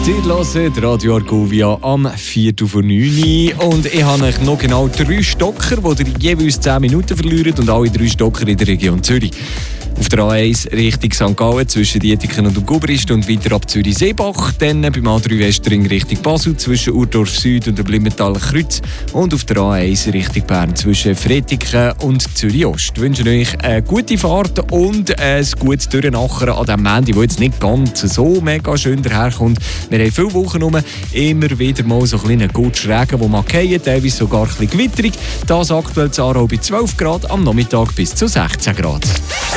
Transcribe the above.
Ihr hört Radio Argovia am 8:04 und ich habe euch noch genau 3 Stocker, die ihr jeweils 10 Minuten verlieren und alle 3 Stocker in der Region Zürich. Auf der A1 Richtung St. Gallen zwischen Dietiken und Gubrist und weiter ab Zürich-Seebach. Dann beim A3 Westring Richtung Basel zwischen Urdorf Süd und dem Blimmentaler Kreuz. Und auf der A1 Richtung Bern zwischen Fretiken und Zürich-Ost. Ich wünsche euch eine gute Fahrt und ein gutes Durchnachern an diesem Montag, der jetzt nicht ganz so mega schön daherkommt. Wir haben viele Wochen rum, immer wieder mal so ein bisschen gut Regen, der mal fallen, teilweise sogar ein bisschen gewitterig. Das aktuell in Aarau bei 12 Grad, am Nachmittag bis zu 16 Grad.